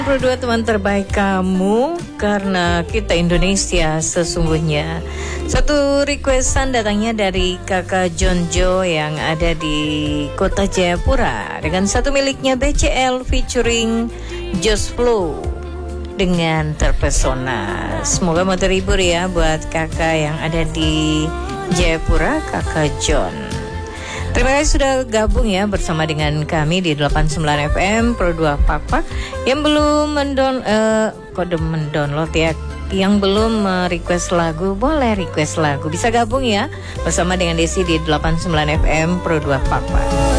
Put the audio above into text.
Berdua teman terbaik kamu, karena kita Indonesia sesungguhnya. Satu requestan datangnya dari kakak John Joe yang ada di kota Jayapura, dengan satu miliknya BCL featuring Just Flow dengan Terpesona. Semoga mau terhibur ya buat kakak yang ada di Jayapura, kakak John. Terima kasih sudah gabung ya bersama dengan kami di 89 FM Pro 2 Pak. Yang belum mendownload ya, yang belum request lagu, boleh request lagu, bisa gabung ya bersama dengan Desi di 89 FM Pro 2 Pak.